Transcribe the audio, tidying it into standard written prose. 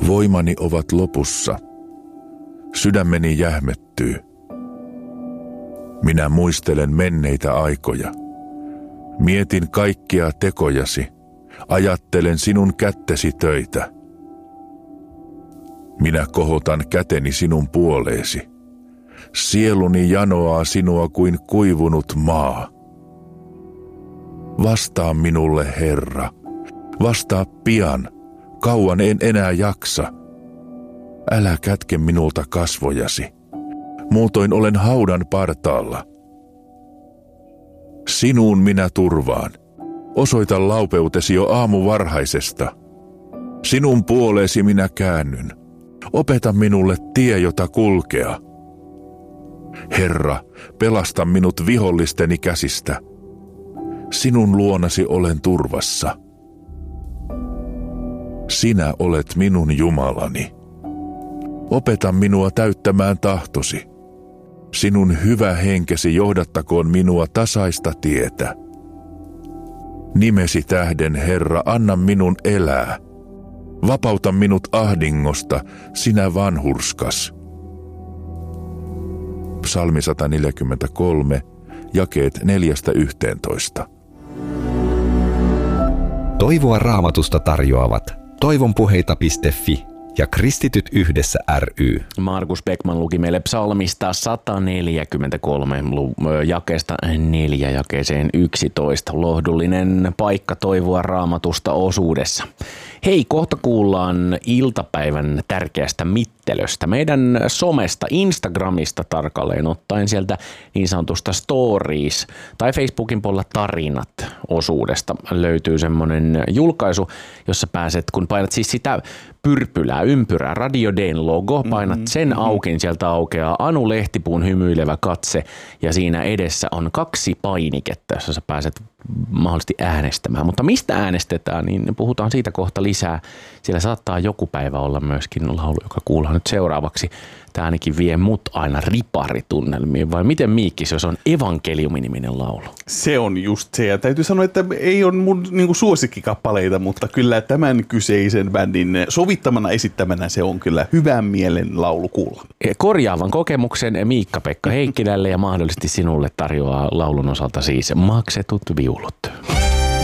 Voimani ovat lopussa. Sydämeni jähmettyy. Minä muistelen menneitä aikoja. Mietin kaikkia tekojasi. Ajattelen sinun kättesi töitä. Minä kohotan käteni sinun puoleesi. Sieluni janoaa sinua kuin kuivunut maa. Vastaa minulle, Herra. Vastaa pian. Kauan en enää jaksa. Älä kätke minulta kasvojasi. Muutoin olen haudan partaalla. Sinuun minä turvaan. Osoita laupeutesi jo aamuvarhaisesta. Sinun puoleesi minä käännyn. Opeta minulle tie, jota kulkea. Herra, pelasta minut vihollisteni käsistä. Sinun luonasi olen turvassa. Sinä olet minun Jumalani. Opeta minua täyttämään tahtosi. Sinun hyvä henkesi johdattakoon minua tasaista tietä. Nimesi tähden, Herra, anna minun elää. Vapauta minut ahdingosta, sinä vanhurskas. Psalmi 143, jakeet 4–11. Toivoa Raamatusta tarjoavat toivonpuheita.fi ja Kristityt yhdessä ry. Markus Beckman luki meille psalmista 143 jakeesta 4 jakeeseen 11. Lohdullinen paikka toivoa Raamatusta osuudessa. Hei, kohta kuullaan iltapäivän tärkeästä mittelöstä. Meidän somesta, Instagramista tarkalleen ottaen sieltä niin sanotusta stories tai Facebookin puolella tarinat osuudesta löytyy semmoinen julkaisu, jossa pääset, kun painat siis sitä pyrpylää, ympyrää, Radio D:n logo, painat sen auki, niin sieltä aukeaa Anu Lehtipuun hymyilevä katse ja siinä edessä on 2 painiketta, jossa sä pääset mahdollisesti äänestämään. Mutta mistä äänestetään, niin puhutaan siitä kohta lisää. Siellä saattaa joku päivä olla myöskin laulu, joka kuullaan nyt seuraavaksi. Tämä ainakin vie mut aina riparitunnelmiin, vai miten Miikki, jos on Evankeliumi-niminen laulu? Se on just se, ja täytyy sanoa, että ei ole mun suosikkikappaleita, mutta kyllä tämän kyseisen bändin sovittamana esittämänä se on kyllä hyvän mielen laulu kuulla. Korjaavan kokemuksen Miikka-Pekka Heikkilälle ja mahdollisesti sinulle tarjoaa laulun osalta siis maksetut viulut.